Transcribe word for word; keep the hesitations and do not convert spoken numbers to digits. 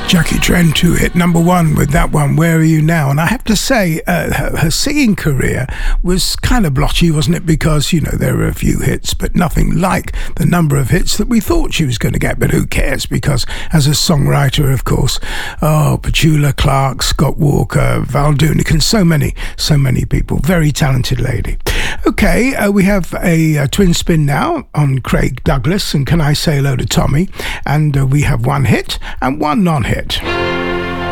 Jackie Trento hit number one with that one, Where Are You Now? And I have to say, uh, her, her singing career was kind of blotchy, wasn't it? Because, you know, there were a few hits, but nothing like the number of hits that we thought she was going to get. But who cares? Because as a songwriter, of course, oh, Petula Clark, Scott Walker, Val Doonican, and so many, so many people. Very talented lady. Okay, uh, we have a, a twin spin now on Craig Douglas, and Can I Say Hello to Tommy? And uh, we have one hit and one non-hit.